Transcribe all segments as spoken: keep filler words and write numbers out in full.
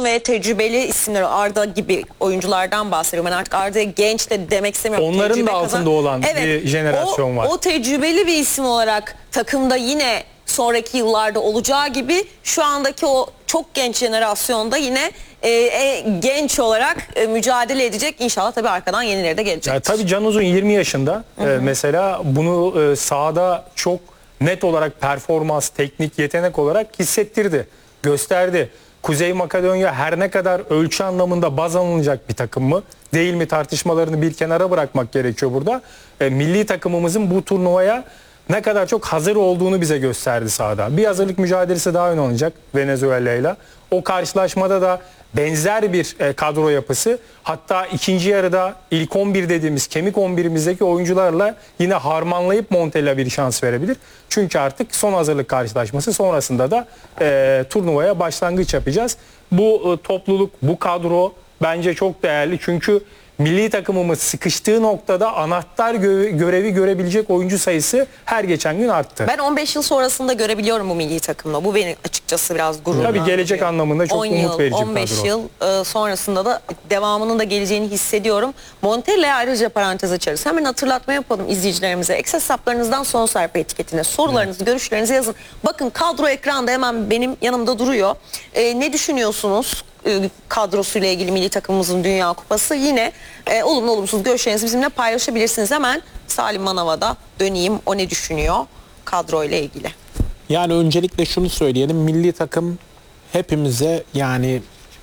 ve tecrübeli isimler, Arda gibi oyunculardan bahsediyorum. Ben artık Arda'ya genç de demek istemiyorum. Onların Tecrübe da altında kazan... olan evet, bir jenerasyon o, var. O tecrübeli bir isim olarak takımda yine sonraki yıllarda olacağı gibi şu andaki o çok genç jenerasyonda yine e, e, genç olarak e, mücadele edecek. İnşallah tabii arkadan yenileri de gelecek. Yani tabii Can Uzun yirmi yaşında. Hı hı. E, mesela bunu e, sahada çok net olarak performans, teknik, yetenek olarak hissettirdi, gösterdi. Kuzey Makedonya her ne kadar ölçü anlamında baz alınacak bir takım mı değil mi tartışmalarını bir kenara bırakmak gerekiyor burada. E, milli takımımızın bu turnuvaya ne kadar çok hazır olduğunu bize gösterdi sahada. Bir hazırlık mücadelesi daha oynanacak Venezuela'yla. O karşılaşmada da benzer bir e, kadro yapısı, hatta ikinci yarıda ilk on bir dediğimiz kemik on birimizdeki oyuncularla yine harmanlayıp Montella bir şans verebilir. Çünkü artık son hazırlık karşılaşması sonrasında da e, turnuvaya başlangıç yapacağız. Bu e, topluluk, bu kadro bence çok değerli çünkü milli takımımız sıkıştığı noktada anahtar gö görevi görebilecek oyuncu sayısı her geçen gün arttı. Ben on beş yıl sonrasında görebiliyorum bu milli takımla. Bu beni açıkçası biraz gururlandırıyor. Tabii gelecek anlamında çok umut verici bir kadro. on beş yıl e, sonrasında da devamının da geleceğini hissediyorum. Montella'ya ayrıca parantez açarız. Hemen hatırlatma yapalım izleyicilerimize. Eks hesaplarınızdan son sayfa etiketine sorularınızı, evet, görüşlerinizi yazın. Bakın kadro ekranda hemen benim yanımda duruyor. E, ne düşünüyorsunuz? Kadrosuyla ilgili milli takımımızın Dünya Kupası, yine e, olumlu olumsuz görüşlerinizi bizimle paylaşabilirsiniz. Hemen Salim Manav'a da döneyim, o ne düşünüyor kadroyla ilgili? Yani öncelikle şunu söyleyelim, milli takım hepimize yani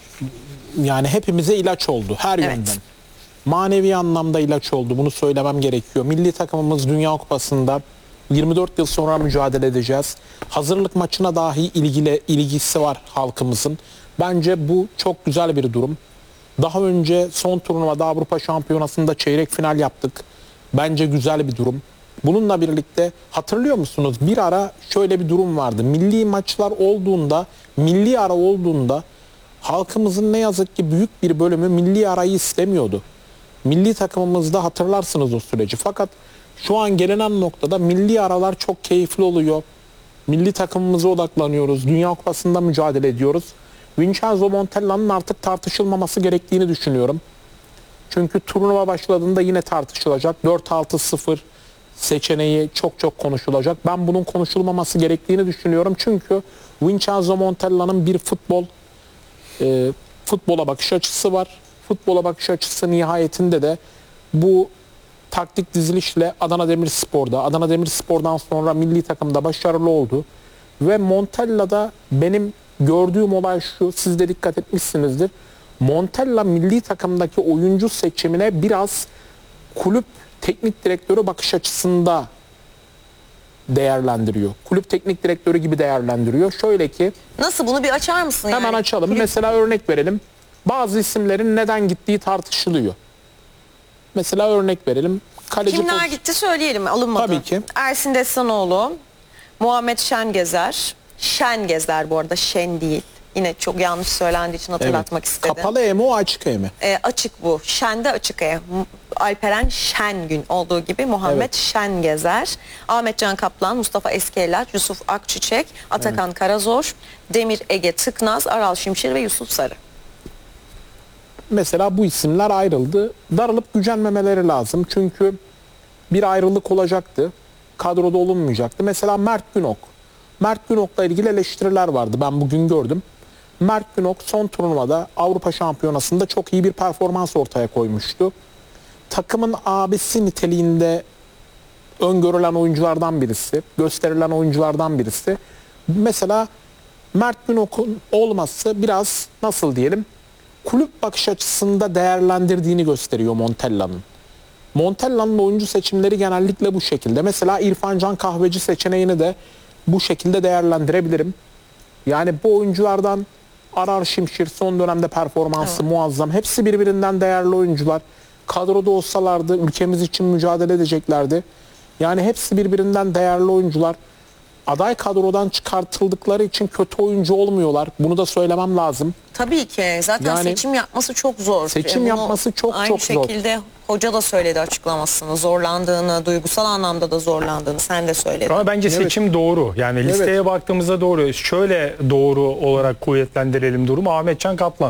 yani hepimize ilaç oldu her, evet, yönden. Manevi anlamda ilaç oldu, bunu söylemem gerekiyor. Milli takımımız Dünya Kupası'nda yirmi dört yıl sonra mücadele edeceğiz. Hazırlık maçına dahi ilgili, ilgisi var halkımızın. Bence bu çok güzel bir durum. Daha önce son turnuvada Avrupa Şampiyonası'nda çeyrek final yaptık. Bence güzel bir durum. Bununla birlikte hatırlıyor musunuz? Bir ara şöyle bir durum vardı. Milli maçlar olduğunda, milli ara olduğunda halkımızın ne yazık ki büyük bir bölümü milli arayı istemiyordu. Milli takımımızda hatırlarsınız o süreci. Fakat şu an gelinen noktada milli aralar çok keyifli oluyor. Milli takımımıza odaklanıyoruz. Dünya Kupası'nda mücadele ediyoruz. Vincenzo Montella'nın artık tartışılmaması gerektiğini düşünüyorum. Çünkü turnuva başladığında yine tartışılacak. dört altı sıfır seçeneği çok çok konuşulacak. Ben bunun konuşulmaması gerektiğini düşünüyorum. Çünkü Vincenzo Montella'nın bir futbol e, futbola bakış açısı var. Futbola bakış açısı nihayetinde de bu taktik dizilişle Adana Demirspor'da, Adana Demirspor'dan sonra milli takımda başarılı oldu. Ve Montella'da benim gördüğüm olay şu, siz de dikkat etmişsinizdir. Montella milli takımdaki oyuncu seçimine biraz kulüp teknik direktörü bakış açısında değerlendiriyor. Kulüp teknik direktörü gibi değerlendiriyor. Şöyle ki... Nasıl, bunu bir açar mısın? Hemen yani açalım. Kulüp... Mesela örnek verelim. Bazı isimlerin neden gittiği tartışılıyor. Mesela örnek verelim. Kaleci Kimler poz... gitti söyleyelim, alınmadı. Tabii ki. Ersin Destanoğlu, Muhammed Şengezer. Şengezer bu arada, Şen değil. Yine çok yanlış söylendiği için hatırlatmak, evet, istedim. Kapalı E mi o, açık E mi? E, açık bu. Şen'de açık E. Alperen Şengün olduğu gibi Muhammed, evet, Şengezer, Ahmet Can Kaplan, Mustafa Eskeler, Yusuf Akçiçek, Atakan, evet, Karazor, Demir Ege Tıknaz, Aral Şimşir ve Yusuf Sarı. Mesela bu isimler ayrıldı. Darılıp gücenmemeleri lazım. Çünkü bir ayrılık olacaktı. Kadroda olunmayacaktı. Mesela Mert Günok. Mert Günok'la ilgili eleştiriler vardı. Ben bugün gördüm. Mert Günok son turnuvada Avrupa Şampiyonası'nda çok iyi bir performans ortaya koymuştu. Takımın abisi niteliğinde öngörülen oyunculardan birisi, gösterilen oyunculardan birisi. Mesela Mert Günok'un olması biraz, nasıl diyelim, kulüp bakış açısında değerlendirdiğini gösteriyor Montella'nın. Montella'nın oyuncu seçimleri genellikle bu şekilde. Mesela İrfan Can Kahveci seçeneğini de bu şekilde değerlendirebilirim. Yani bu oyunculardan Arar Şimşir son dönemde performansı, evet, muazzam. Hepsi birbirinden değerli oyuncular. Kadroda olsalardı ülkemiz için mücadele edeceklerdi. Yani hepsi birbirinden değerli oyuncular. Aday kadrodan çıkartıldıkları için kötü oyuncu olmuyorlar. Bunu da söylemem lazım. Tabii ki. Zaten yani seçim yapması çok zor. Seçim Bunu yapması çok aynı çok zor. Aynı şekilde hoca da söyledi açıklamasını. Zorlandığını, duygusal anlamda da zorlandığını sen de söyledin. Ama bence seçim, evet, doğru. Yani listeye, evet, baktığımızda doğru. Şöyle doğru olarak kuvvetlendirelim durumu. Ahmet Can Kaplan.